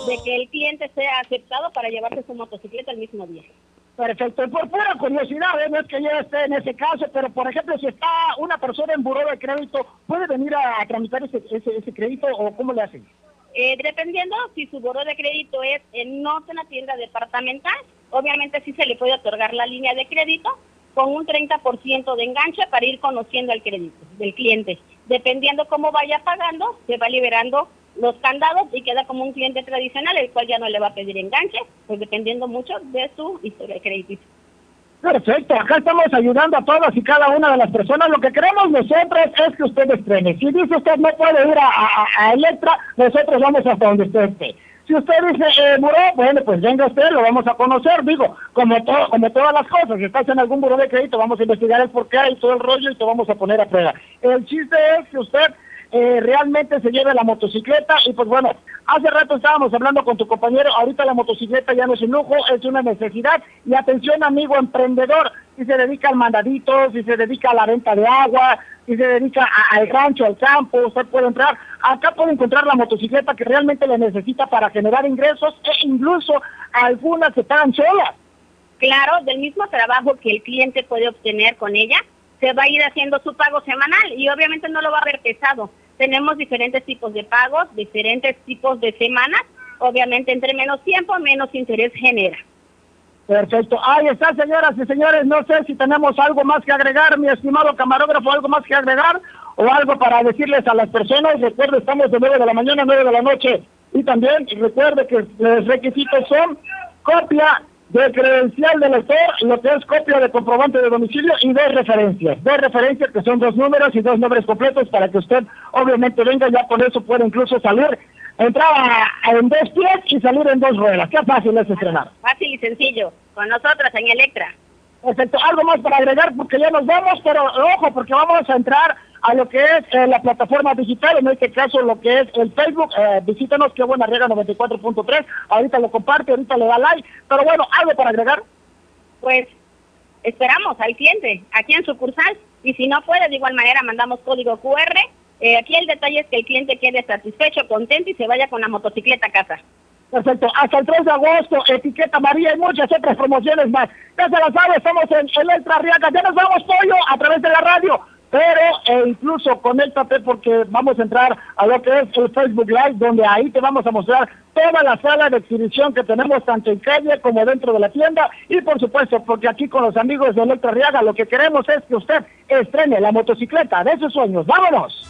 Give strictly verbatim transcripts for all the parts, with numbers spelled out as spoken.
de que el cliente sea aceptado para llevarse su motocicleta el mismo día. Perfecto, y por pura curiosidad, ¿eh? No es que yo esté en ese caso, pero por ejemplo, si está una persona en buró de crédito, ¿puede venir a, a tramitar ese, ese, ese crédito o cómo le hacen? Eh, dependiendo si su buró de crédito es en no una tienda departamental, obviamente sí se le puede otorgar la línea de crédito con un treinta por ciento de enganche para ir conociendo el crédito del cliente. Dependiendo cómo vaya pagando, se va liberando los candados y queda como un cliente tradicional, el cual ya no le va a pedir enganche, pues dependiendo mucho de su historia crediticia. Perfecto, acá estamos ayudando a todas y cada una de las personas. Lo que queremos nosotros es que usted estrene. Si dice usted no puede ir a, a, a Electra, nosotros vamos hasta donde usted esté. Si usted dice, eh, buró, bueno, pues venga usted, lo vamos a conocer. Digo, como todo, como todas las cosas, si estás en algún buró de crédito, vamos a investigar el porqué y todo el rollo y te vamos a poner a prueba. El chiste es que usted eh, realmente se lleve la motocicleta y pues bueno, hace rato estábamos hablando con tu compañero, ahorita la motocicleta ya no es un lujo, es una necesidad. Y atención, amigo emprendedor, si se dedica al mandadito, si se dedica a la venta de agua, si se dedica a, al rancho, al campo, usted puede entrar, acá puede encontrar la motocicleta que realmente le necesita para generar ingresos e incluso algunas se pagan solas. Claro, del mismo trabajo que el cliente puede obtener con ella, se va a ir haciendo su pago semanal y obviamente no lo va a ver pesado. Tenemos diferentes tipos de pagos, diferentes tipos de semanas, obviamente entre menos tiempo, menos interés genera. Perfecto. Ahí está, señoras y señores. No sé si tenemos algo más que agregar, mi estimado camarógrafo, algo más que agregar o algo para decirles a las personas. Recuerde, estamos de nueve de la mañana a nueve de la noche. Y también recuerde que los requisitos son copia de credencial del lector, lo que es copia de comprobante de domicilio y dos referencias. Dos referencias que son dos números y dos nombres completos para que usted obviamente venga, ya con eso puede incluso salir, entrar a, a en dos pies y salir en dos ruedas. Qué fácil es estrenar. Fácil y sencillo, con nosotros en Electra. Perfecto, algo más para agregar porque ya nos vamos, pero ojo, porque vamos a entrar a lo que es eh, la plataforma digital, en este caso lo que es el Facebook. Eh, visítanos, Qué Buena Riega noventa y cuatro punto tres, ahorita lo comparte, ahorita le da like, pero bueno, algo para agregar. Pues esperamos al cliente aquí en sucursal y si no puede, de igual manera mandamos código cu erre. Eh, aquí el detalle es que el cliente quede satisfecho, contento y se vaya con la motocicleta a casa. Perfecto, hasta el tres de agosto, etiqueta María y muchas otras promociones más. Ya se la sabe, estamos en Electra Arriaga, ya nos vamos, Pollo, a través de la radio, pero eh, incluso conéctate porque vamos a entrar a lo que es el Facebook Live, donde ahí te vamos a mostrar toda la sala de exhibición que tenemos tanto en calle como dentro de la tienda, y por supuesto, porque aquí con los amigos de Electra Arriaga lo que queremos es que usted estrene la motocicleta de sus sueños. ¡Vámonos!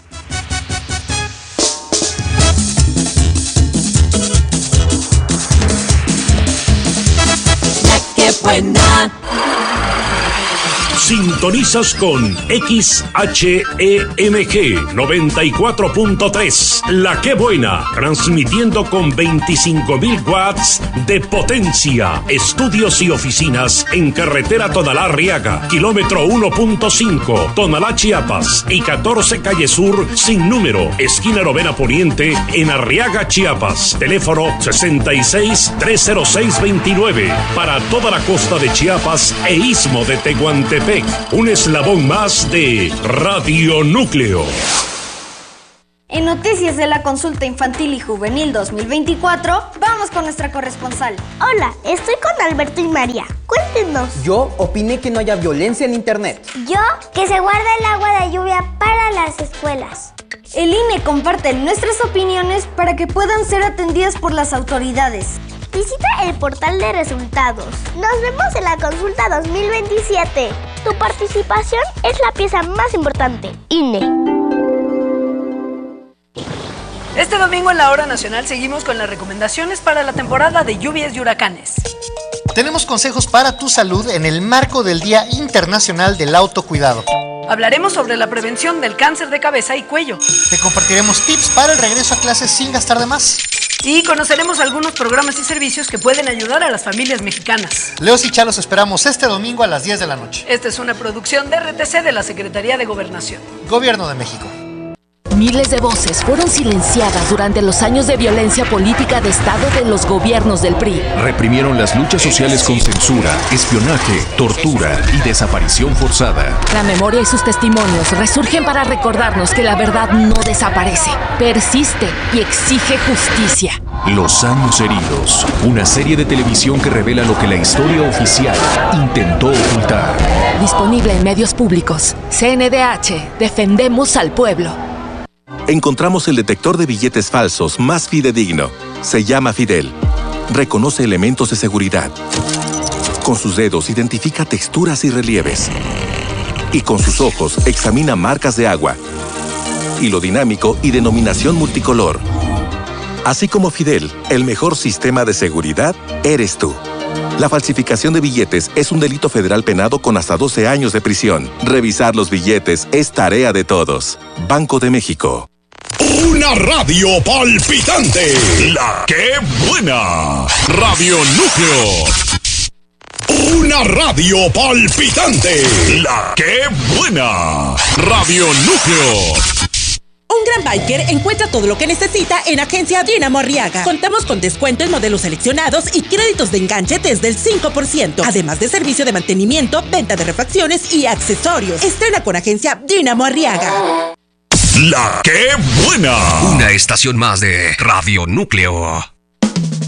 ¡Qué buena! Sintonizas con X H E M G noventa y cuatro punto tres, La Que Buena, transmitiendo con veinticinco mil watts de potencia. Estudios y oficinas en carretera Tonalá-Arriaga, kilómetro uno punto cinco, Tonalá, Chiapas, y catorce calle Sur sin número, esquina Novena Poniente, en Arriaga, Chiapas. Teléfono sesenta y seis, trescientos seis, veintinueve. Para toda la costa de Chiapas e istmo de Tehuantepec. Un eslabón más de Radio Núcleo. En noticias de la consulta infantil y juvenil dos mil veinticuatro, vamos con nuestra corresponsal. Hola, estoy con Alberto y María. Cuéntenos. Yo opiné que no haya violencia en internet. Yo, que se guarda el agua de lluvia para las escuelas. El I N E comparte nuestras opiniones para que puedan ser atendidas por las autoridades. Visita el portal de resultados. Nos vemos en la consulta dos mil veintisiete. Tu participación es la pieza más importante. I N E. Este domingo en la Hora Nacional seguimos con las recomendaciones para la temporada de lluvias y huracanes. Tenemos consejos para tu salud en el marco del Día Internacional del Autocuidado. Hablaremos sobre la prevención del cáncer de cabeza y cuello. Te compartiremos tips para el regreso a clases sin gastar de más. Y conoceremos algunos programas y servicios que pueden ayudar a las familias mexicanas. Leos y Chá los esperamos este domingo a las diez de la noche. Esta es una producción de R T C de la Secretaría de Gobernación. Gobierno de México. Miles de voces fueron silenciadas durante los años de violencia política de Estado de los gobiernos del P R I. Reprimieron las luchas sociales con censura, espionaje, tortura y desaparición forzada. La memoria y sus testimonios resurgen para recordarnos que la verdad no desaparece, persiste y exige justicia. Los años heridos, una serie de televisión que revela lo que la historia oficial intentó ocultar. Disponible en medios públicos. C N D H, defendemos al pueblo. Encontramos el detector de billetes falsos más fidedigno. Se llama Fidel. Reconoce elementos de seguridad. Con sus dedos identifica texturas y relieves. Y con sus ojos examina marcas de agua. Hilo dinámico y denominación multicolor. Así como Fidel, el mejor sistema de seguridad eres tú. La falsificación de billetes es un delito federal penado con hasta doce años de prisión. Revisar los billetes es tarea de todos. Banco de México. Una radio palpitante. La que buena. Radio Núcleo. Una radio palpitante. La que buena. Radio Núcleo. Un gran biker encuentra todo lo que necesita en Agencia Dinamo Arriaga. Contamos con descuento en modelos seleccionados y créditos de enganche desde el cinco por ciento. Además de servicio de mantenimiento, venta de refacciones y accesorios. Estrena con Agencia Dinamo Arriaga. La que buena. Una estación más de Radio Núcleo.